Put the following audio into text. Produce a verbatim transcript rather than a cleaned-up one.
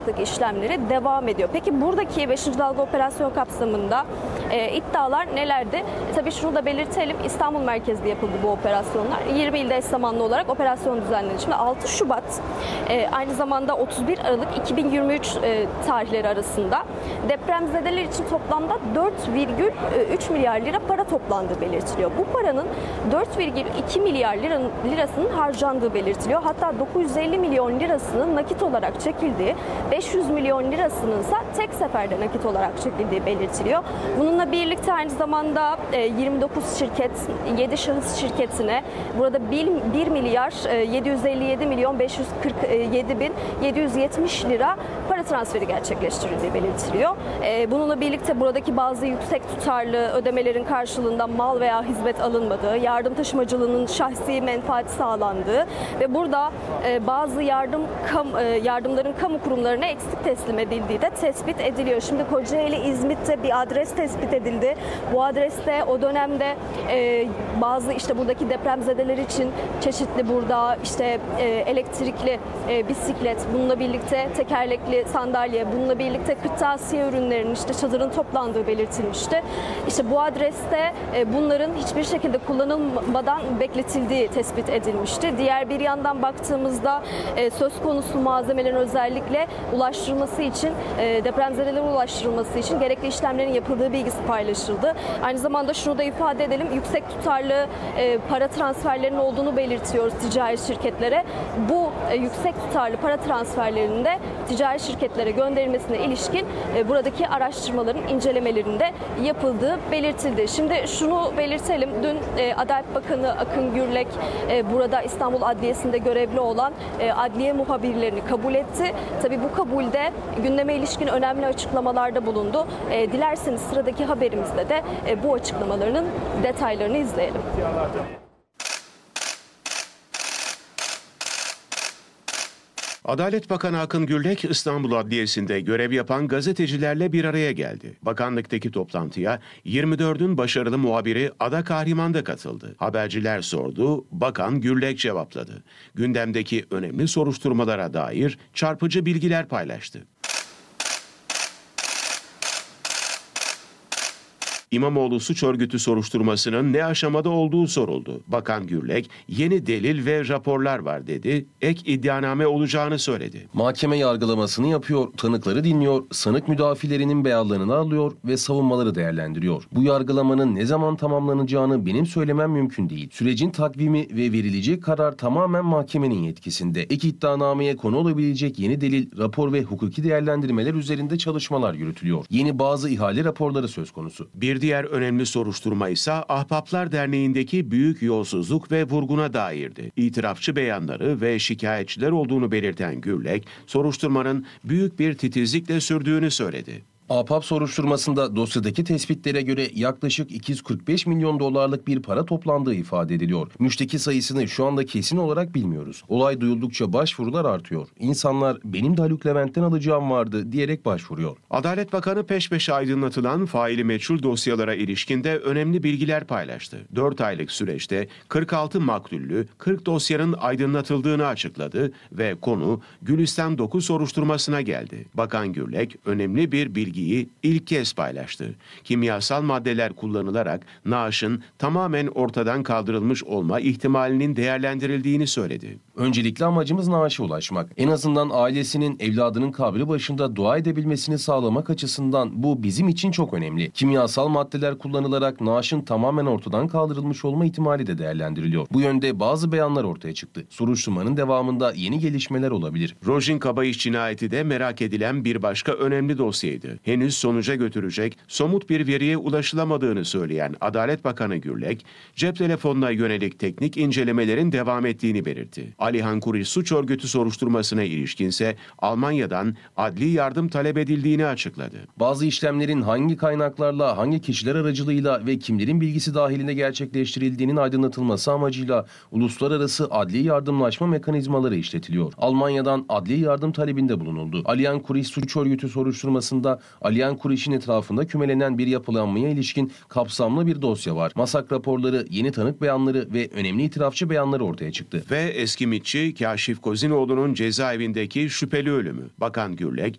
işlemleri devam ediyor. Peki buradaki beşinci dalga operasyon kapsamında e, iddialar nelerdi? E, tabii şunu da belirtelim. İstanbul merkezli yapıldı bu operasyonlar. yirmi ilde eş zamanlı olarak operasyon düzenlendi. Şimdi altı Şubat e, aynı zamanda otuz bir Aralık iki bin yirmi üç e, tarihleri arasında depremzedeler için toplamda dört virgül üç milyar lira para toplandığı belirtiliyor. Bu paranın dört virgül iki milyar liranın, lirasının harcandığı belirtiliyor. Hatta dokuz yüz elli milyon lirasının nakit olarak çekildiği, beş yüz milyon lirasının ise tek seferde nakit olarak çekildiği belirtiliyor. Bununla birlikte aynı zamanda yirmi dokuz şirket, yedi şahıs şirketine burada bir milyar yedi yüz elli yedi milyon beş yüz kırk yedi bin yedi yüz yetmiş lira para transferi gerçekleştirildiği belirtiliyor. Bununla birlikte buradaki bazı yüksek tutarlı ödemelerin karşılığında mal veya hizmet alınmadığı, yardım taşımacılığının şahsi menfaati sağlandığı ve burada bazı yardım yardımların kamu kurumlarına eksik teslim edildiği de tespit ediliyor. Şimdi Kocaeli, İzmit'te bir adres tespit edildi. Bu adreste o dönemde e, bazı işte buradaki depremzedeler için çeşitli burada işte e, elektrikli e, bisiklet, bununla birlikte tekerlekli sandalye, bununla birlikte kırtasiye ürünlerinin işte çadırın toplandığı belirtilmişti. İşte bu adreste e, bunların hiçbir şekilde kullanılmadan bekletildiği tespit edilmişti. Diğer bir yandan baktığımızda e, söz konusu malzemelerin özellikle ulaştırılması için, e, depremzedelere ulaştırılması için gerekli işlemlerin yapıldığı bilgisi paylaşıldı. Aynı zamanda şunu da ifade edelim, yüksek tutarlı e, para transferlerinin olduğunu belirtiyoruz ticari şirketlere. Bu e, yüksek tutarlı para transferlerinin de ticari şirketlere gönderilmesine ilişkin e, buradaki araştırmaların incelemelerinde yapıldığı belirtildi. Şimdi şunu belirtelim, dün e, Adalet Bakanı Akın Gürlek e, burada İstanbul Adliyesi'nde görevli olan e, adliye muhabirlerini kabul etti. Tabii bu kabulde gündeme ilişkin önemli açıklamalarda bulundu. E, dilerseniz sıradaki haberimizde de e, bu açıklamalarının detaylarını izleyelim. Adalet Bakanı Akın Gürlek, İstanbul Adliyesi'nde görev yapan gazetecilerle bir araya geldi. Bakanlıktaki toplantıya yirmi dördün başarılı muhabiri Ada Kahriman da katıldı. Haberciler sordu, Bakan Gürlek cevapladı. Gündemdeki önemli soruşturmalara dair çarpıcı bilgiler paylaştı. İmamoğlu suç örgütü soruşturmasının ne aşamada olduğu soruldu. Bakan Gürlek, yeni delil ve raporlar var dedi, ek iddianame olacağını söyledi. Mahkeme yargılamasını yapıyor, tanıkları dinliyor, sanık müdafilerinin beyanlarını alıyor ve savunmaları değerlendiriyor. Bu yargılamanın ne zaman tamamlanacağını benim söylemem mümkün değil. Sürecin takvimi ve verilecek karar tamamen mahkemenin yetkisinde. Ek iddianameye konu olabilecek yeni delil, rapor ve hukuki değerlendirmeler üzerinde çalışmalar yürütülüyor. Yeni bazı ihale raporları söz konusu. Bir diğer önemli soruşturma ise Ahbaplar Derneği'ndeki büyük yolsuzluk ve vurguna dairdi. İtirafçı beyanları ve şikayetçiler olduğunu belirten Gürlek, soruşturmanın büyük bir titizlikle sürdüğünü söyledi. Ahbap soruşturmasında dosyadaki tespitlere göre yaklaşık iki yüz kırk beş milyon dolarlık bir para toplandığı ifade ediliyor. Müşteki sayısını şu anda kesin olarak bilmiyoruz. Olay duyuldukça başvurular artıyor. İnsanlar benim de Haluk Levent'ten alacağım vardı diyerek başvuruyor. Adalet Bakanı peş peşe aydınlatılan faili meçhul dosyalara ilişkin de önemli bilgiler paylaştı. dört aylık süreçte kırk altı maktullü kırk dosyanın aydınlatıldığını açıkladı ve konu Gülistan dokuz soruşturmasına geldi. Bakan Gürlek önemli bir bilgi ilk kez paylaştı. Kimyasal maddeler kullanılarak naaşın tamamen ortadan kaldırılmış olma ihtimalinin değerlendirildiğini söyledi. Öncelikle amacımız naaşa ulaşmak. En azından ailesinin evladının kabri başında dua edebilmesini sağlamak açısından bu bizim için çok önemli. Kimyasal maddeler kullanılarak naaşın tamamen ortadan kaldırılmış olma ihtimali de değerlendiriliyor. Bu yönde bazı beyanlar ortaya çıktı. Soruşturmanın devamında yeni gelişmeler olabilir. Rojin Kabayiş cinayeti de merak edilen bir başka önemli dosyaydı. Henüz sonuca götürecek somut bir veriye ulaşılamadığını söyleyen Adalet Bakanı Gürlek, cep telefonuna yönelik teknik incelemelerin devam ettiğini belirtti. Alihan Kuriş suç örgütü soruşturmasına ilişkinse Almanya'dan adli yardım talep edildiğini açıkladı. Bazı işlemlerin hangi kaynaklarla, hangi kişiler aracılığıyla ve kimlerin bilgisi dahilinde gerçekleştirildiğinin aydınlatılması amacıyla uluslararası adli yardımlaşma mekanizmaları işletiliyor. Almanya'dan adli yardım talebinde bulunuldu. Alihan Kuriş suç örgütü soruşturmasında Alihan Kuriş'in etrafında kümelenen bir yapılanmaya ilişkin kapsamlı bir dosya var. Masak raporları, yeni tanık beyanları ve önemli itirafçı beyanları ortaya çıktı. Ve eski MİT'çi Kaşif Kozinoğlu'nun cezaevindeki şüpheli ölümü. Bakan Gürlek,